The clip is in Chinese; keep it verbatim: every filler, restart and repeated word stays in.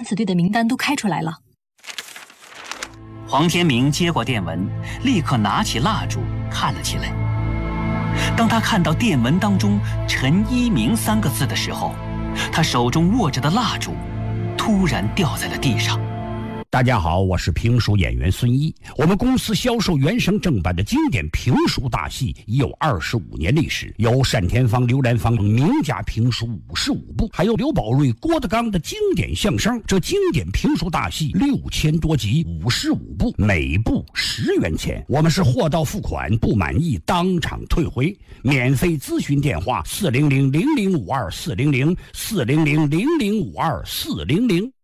死队的名单都开出来了。 黄天明接过电文，立刻拿起蜡烛看了起来。当他看到电文当中陈一鸣三个字的时候，他手中握着的蜡烛突然掉在了地上。 大家好，我是评书演员孙一。我们公司销售原声正版的经典评书大戏已有二十五年历史，有单田芳、刘兰芳等名家评书五十五部，还有刘宝瑞、郭德纲的经典相声。这经典评书大戏六千多集，五十五部，每部十元钱。我们是货到付款，不满意当场退回。免费咨询电话：四零零零零五二四零零四零零零零五二四零零。